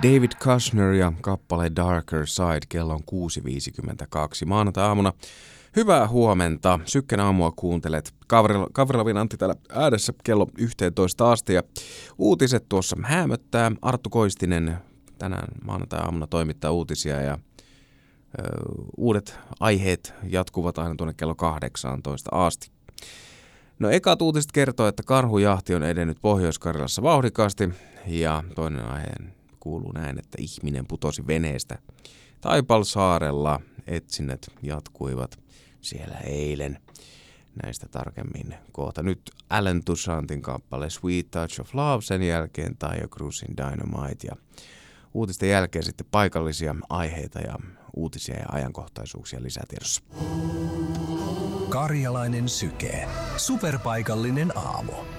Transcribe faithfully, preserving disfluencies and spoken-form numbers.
David Kushner ja kappale Darker Side, kello on kuusi viisikymmentäkaksi maanantai-aamuna. Hyvää huomenta. Sykken aamua kuuntelet. Kavrilavin Antti täällä ääressä kello yhteentoista asti ja uutiset tuossa häämöttää. Arttu Koistinen tänään maanantai-aamuna toimittaa uutisia ja ö, uudet aiheet jatkuvat aina tuonne kello kahdeksantoista asti. No ekat uutiset kertoo, että karhujahti on edennyt Pohjois-Karjalassa vauhdikkaasti ja toinen aihe kuuluu näin, että ihminen putosi veneestä Taipalsaarella. Etsinnät jatkuivat siellä eilen. Näistä tarkemmin kohta. Nyt Alan Toussaintin kappale Sweet Touch of Love, sen jälkeen Taio Cruzin Dynamite ja uutisten jälkeen sitten paikallisia aiheita ja uutisia ja ajankohtaisuuksia lisätiedossa. Karjalainen syke. Superpaikallinen aamu.